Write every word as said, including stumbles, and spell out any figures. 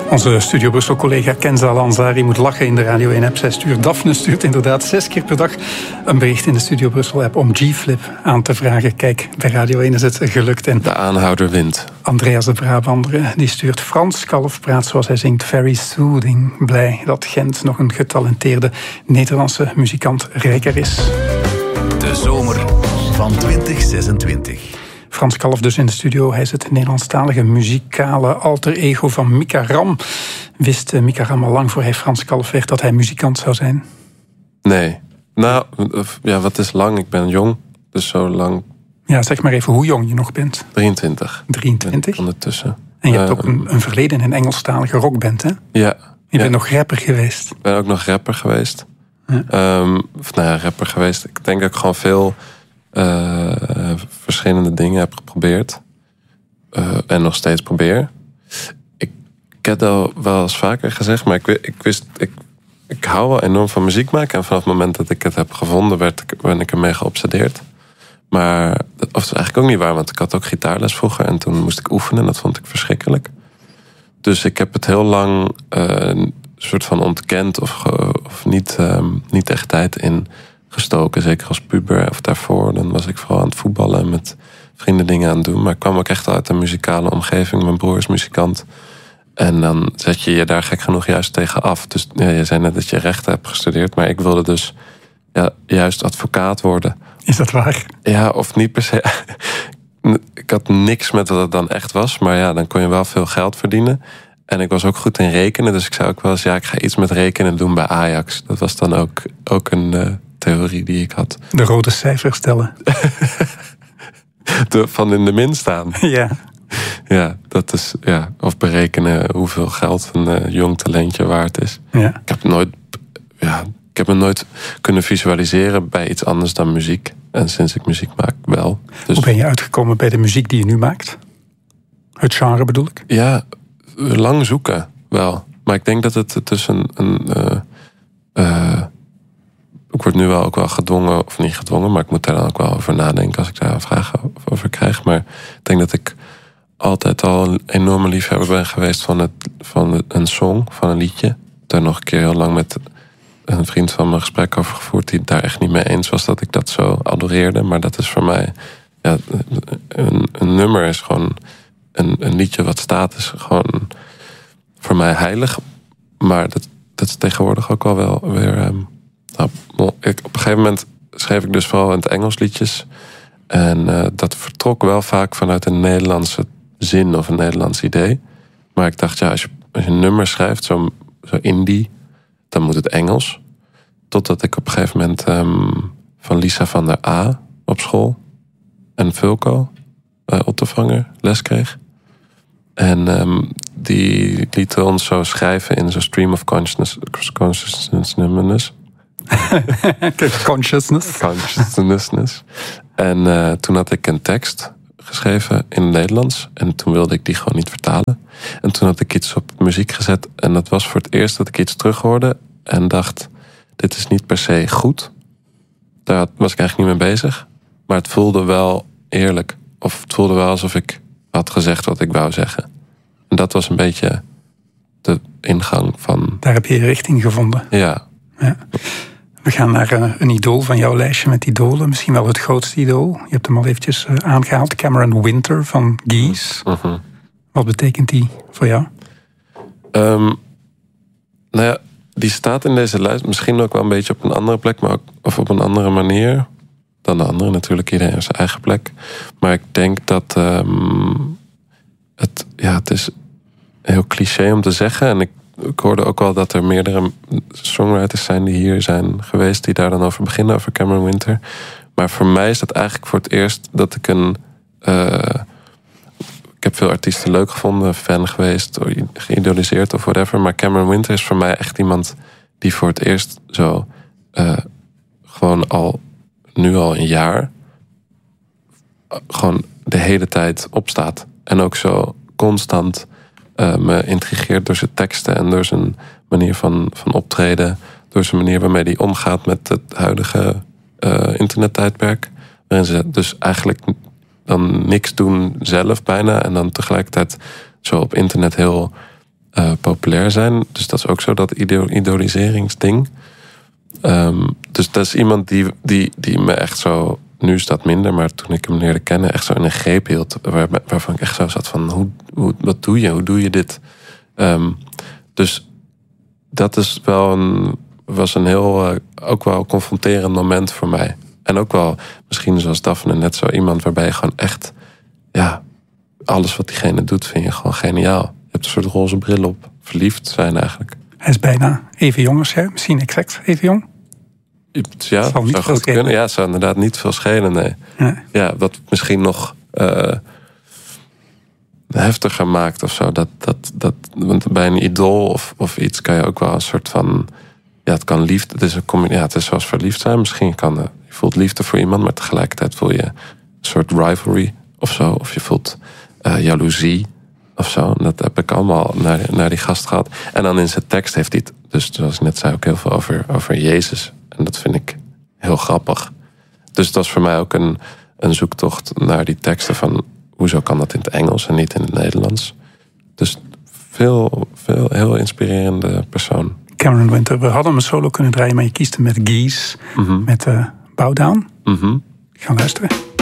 Onze Studio Brussel-collega Kenza Lanzari moet lachen in de Radio één-app. Zij stuurt, Daphne stuurt inderdaad zes keer per dag een bericht in de Studio Brussel-app om G-Flip aan te vragen. Kijk, bij Radio één is het gelukt. En de aanhouder wint. Andreas de Brabander, die stuurt Frans Kalf praat zoals hij zingt. Very soothing. Blij dat Gent nog een getalenteerde Nederlandse muzikant rijker is. De zomer van twintig zesentwintig. Frans Kalf dus in de studio. Hij is het Nederlandstalige muzikale alter ego van Mika Ram. Wist uh, Mika Ram al lang voor hij Frans Kalf werd dat hij muzikant zou zijn? Nee. Nou, ja, wat is lang? Ik ben jong. Dus zo lang. Ja, zeg maar even hoe jong je nog bent. drieëntwintig. drieëntwintig? Ondertussen. En je hebt uh, ook een, een verleden in een Engelstalige rockband, hè? Ja. Je ja. bent nog rapper geweest. Ik ben ook nog rapper geweest. Ja. Um, of nou ja, rapper geweest. Ik denk dat ik gewoon veel uh, verschillende dingen heb geprobeerd. Uh, en nog steeds probeer. Ik, ik heb dat wel eens vaker gezegd, maar ik, ik wist... Ik, ik hou wel enorm van muziek maken. En vanaf het moment dat ik het heb gevonden, werd ik, ben ik ermee geobsedeerd. Maar, of dat is eigenlijk ook niet waar, want ik had ook gitaarles vroeger. En toen moest ik oefenen en dat vond ik verschrikkelijk. Dus ik heb het heel lang uh, een soort van ontkend of, of niet, um, niet echt tijd in gestoken. Zeker als puber of daarvoor. Dan was ik vooral aan het voetballen en met vrienden dingen aan het doen. Maar ik kwam ook echt uit een muzikale omgeving. Mijn broer is muzikant. En dan zet je je daar gek genoeg juist tegen af. Dus ja, je zei net dat je rechten hebt gestudeerd. Maar ik wilde dus ja, juist advocaat worden. Is dat waar? Ja, of niet per se. Ik had niks met wat het dan echt was. Maar ja, dan kon je wel veel geld verdienen. En ik was ook goed in rekenen. Dus ik zei ook wel eens, ja, ik ga iets met rekenen doen bij Ajax. Dat was dan ook, ook een uh, theorie die ik had. De rode cijfers stellen. De, van in de min staan. Ja. Ja, dat is, ja, of berekenen hoeveel geld een uh, jong talentje waard is. Ja. Ik heb nooit, ja, ik heb me nooit kunnen visualiseren bij iets anders dan muziek. En sinds ik muziek maak, wel. Dus, hoe ben je uitgekomen bij de muziek die je nu maakt? Het genre bedoel ik? Ja, lang zoeken, wel. Maar ik denk dat het tussen een... Uh, uh, ik word nu wel ook wel gedwongen, of niet gedwongen, maar ik moet daar dan ook wel over nadenken als ik daar vragen over krijg. Maar ik denk dat ik altijd al een enorme liefhebber ben geweest van, het, van een song, van een liedje. Daar nog een keer heel lang met een vriend van me een gesprek over gevoerd die het daar echt niet mee eens was dat ik dat zo adoreerde. Maar dat is voor mij, ja, een, een nummer is gewoon een, een liedje wat staat, is gewoon voor mij heilig. Maar dat, dat is tegenwoordig ook al wel weer... Um, nou, ik, op een gegeven moment schreef ik dus vooral in het Engels liedjes. En uh, dat vertrok wel vaak vanuit een Nederlandse zin of een Nederlands idee. Maar ik dacht, ja, als je, als je een nummer schrijft, zo, zo indie, dan moet het Engels. Totdat ik op een gegeven moment um, van Lisa van der A op school en Vulko, uh, Ottevanger, les kreeg. En um, die lieten ons zo schrijven in zo'n stream of consciousness, consciousness. Consciousness. Consciousness. En uh, toen had ik een tekst geschreven in het Nederlands. En toen wilde ik die gewoon niet vertalen. En toen had ik iets op muziek gezet. En dat was voor het eerst dat ik iets terughoorde. En dacht, dit is niet per se goed. Daar was ik eigenlijk niet mee bezig. Maar het voelde wel eerlijk. Of het voelde wel alsof ik had gezegd wat ik wou zeggen. En dat was een beetje de ingang van... Daar heb je je richting gevonden. Ja. Ja. We gaan naar uh, een idool van jouw lijstje met idolen. Misschien wel het grootste idool. Je hebt hem al eventjes uh, aangehaald. Cameron Winter van Geese. Uh-huh. Wat betekent die voor jou? Um, nou ja, die staat in deze lijst misschien ook wel een beetje op een andere plek. Maar ook, of op een andere manier dan de andere. Natuurlijk, iedereen heeft zijn eigen plek. Maar ik denk dat... Um, het, ja, het is heel cliché om te zeggen. En ik Ik hoorde ook wel dat er meerdere songwriters zijn die hier zijn geweest, die daar dan over beginnen, over Cameron Winter. Maar voor mij is dat eigenlijk voor het eerst dat ik een... Uh, ik heb veel artiesten leuk gevonden, fan geweest, geïdoliseerd of whatever. Maar Cameron Winter is voor mij echt iemand die voor het eerst zo... Uh, gewoon al, nu al een jaar... gewoon de hele tijd opstaat. En ook zo constant... Uh, me intrigeert door zijn teksten en door zijn manier van, van optreden. Door zijn manier waarmee hij omgaat met het huidige uh, internettijdperk. Waarin ze dus eigenlijk dan niks doen zelf bijna. En dan tegelijkertijd zo op internet heel uh, populair zijn. Dus dat is ook zo, dat idoliseringsding. Um, dus dat is iemand die, die, die me echt zo... Nu is dat minder, maar toen ik hem leerde kennen... echt zo in een greep hield. Waar, waarvan ik echt zo zat van... Hoe, hoe, wat doe je? Hoe doe je dit? Um, dus dat is wel een, was een heel... Uh, ook wel confronterend moment voor mij. En ook wel, misschien zoals Daphne, net zo iemand... waarbij je gewoon echt... ja, alles wat diegene doet, vind je gewoon geniaal. Je hebt een soort roze bril op. Verliefd zijn eigenlijk. Hij is bijna even jong als jij. Misschien exact even jong. Ja, dat zou goed kunnen. Ja, het zou inderdaad niet veel schelen, nee. nee. Ja, wat misschien nog uh, heftiger maakt of zo. Dat, dat, dat, want bij een idool of, of iets kan je ook wel een soort van... Ja, het kan liefde... Het is, een, ja, het is zoals verliefd zijn. Misschien kan je voelt liefde voor iemand... maar tegelijkertijd voel je een soort rivalry of zo. Of je voelt uh, jaloezie of zo. En dat heb ik allemaal naar, naar die gast gehad. En dan in zijn tekst heeft hij het... Dus zoals ik net zei, ook heel veel over, over Jezus... En dat vind ik heel grappig. Dus dat is voor mij ook een, een zoektocht naar die teksten van... hoezo kan dat in het Engels en niet in het Nederlands? Dus veel, veel heel inspirerende persoon. Cameron Winter, we hadden hem solo kunnen draaien... maar je kiest hem met Geese, mm-hmm. met uh, Bow Down. Mm-hmm. Gaan luisteren.